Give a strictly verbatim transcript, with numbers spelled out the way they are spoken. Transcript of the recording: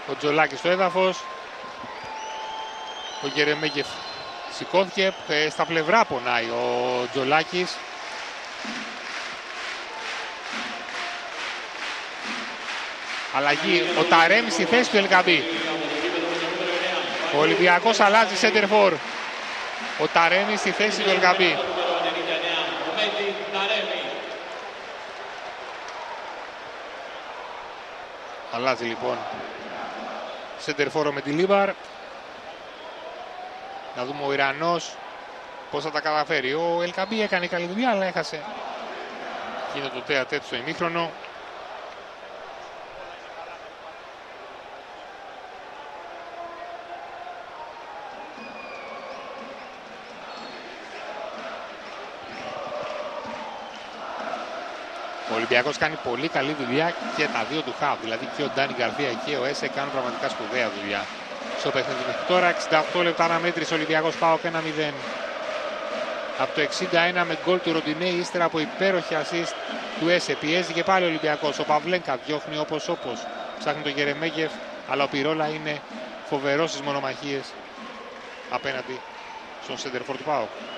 Ο Τζολάκης στο έδαφος. Ο Γερεμέγεφ σηκώθηκε. Ε, στα πλευρά πονάει ο Τζολάκης. Αλλαγή. Ο Ταρέμι στη θέση του Ελκαμπή. Ο Ολυμπιακός αλλάζει center for. Ο Ταρέμι στη θέση του Ελκαμπή. Αλλάζει λοιπόν center for με τη Λίβαρ. Να δούμε ο Ιρανός πώς θα τα καταφέρει. Ο Ελκαμπή έκανε καλή δουλειά, αλλά έχασε. Είναι το τέα τέτοιο στο ημίχρονο. Ο Ολυμπιακός κάνει πολύ καλή δουλειά και τα δύο του χαβ. Δηλαδή και ο Ντάνι Γκαρθία και ο Έσε κάνουν πραγματικά σπουδαία δουλειά στο παιχνίδι μέχρι τώρα. εξήντα οκτώ λεπτά αναμέτρηση, ο Ολυμπιακός ΠΑΟΚ ένα μηδέν. Από το εξήντα ένα με γκολ του Ροντινέη, ύστερα από υπέροχη assist του Έσε. Πιέζει και πάλι ο Ολυμπιακός. Ο Παυλένκα διώχνει όπως όπως. Ψάχνει τον Γερεμέγεφ, αλλά ο Πυρόλα είναι φοβερός στις μονομαχίες απέναντι στον σέντερφορ του ΠΑΟΚ.